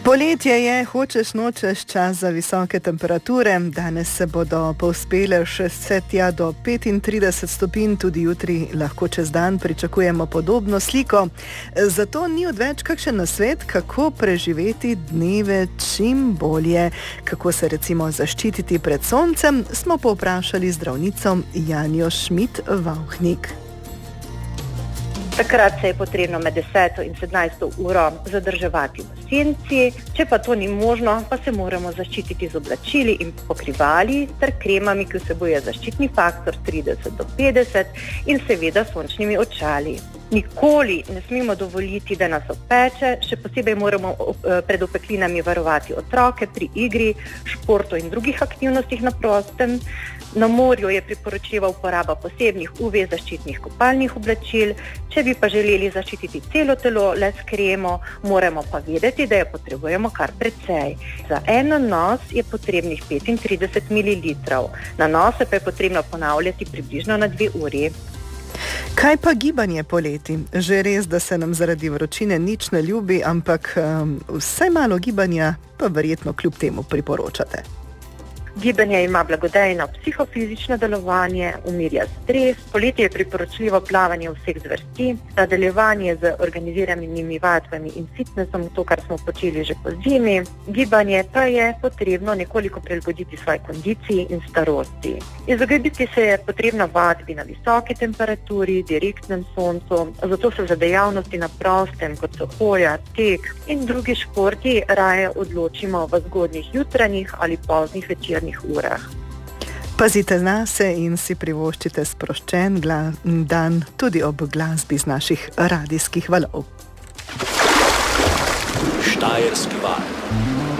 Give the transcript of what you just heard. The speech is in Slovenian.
Poletje je, hočeš nočeš, čas za visoke temperature. Danes se bodo povzpele še vse tja do 35 stopinj, tudi jutri lahko čez dan pričakujemo podobno sliko. Zato ni odveč kakšen nasvet, kako preživeti dneve čim bolje. Kako se recimo zaščititi pred soncem, smo povprašali zdravnico Janjo Šmit-Vauhnik. Takrat se je potrebno med 10. in 17. uro zadrževati v senci, če pa to ni možno, pa se moramo zaščititi z oblačili in pokrivali ter kremami, ki vsebuje zaščitni faktor 30 do 50 in seveda sončnimi očali. Nikoli ne smemo dovoliti, da nas opeče, še posebej moramo pred opeklinami varovati otroke pri igri, športu in drugih aktivnostih na prostem. Na morju je priporočljiva uporaba posebnih UV zaščitnih kopalnih oblačil, če bi pa želeli zaščititi celo telo le s kremo, moramo pa vedeti, da jo potrebujemo kar precej. Za en nanos je potrebnih 35 ml, nanose pa je potrebno ponavljati približno na 2 uri. Kaj pa gibanje poleti? Že res, da se nam zaradi vročine nič ne ljubi, ampak vsaj malo gibanja pa verjetno kljub temu priporočate. Gibanje ima blagodejno psihofizično delovanje, umirja stres, poleti je priporočljivo plavanje vseh zvrsti, nadaljevanje z organiziranimi vadbami in fitnessom, to, kar smo počeli že po zimi. Gibanje pa je potrebno nekoliko prilagoditi svoji kondiciji in starosti. Izogibati se je potrebno vadbi na visoki temperaturi, direktnem soncu, zato se za dejavnosti na prostem, kot so hoja, tek in drugi športi, raje odločimo v zgodnjih jutranjih ali poznih večernih urah. Pazite nase in si privoščite sproščen dan tudi ob glasbi z naših radijskih valov. Štajerski val.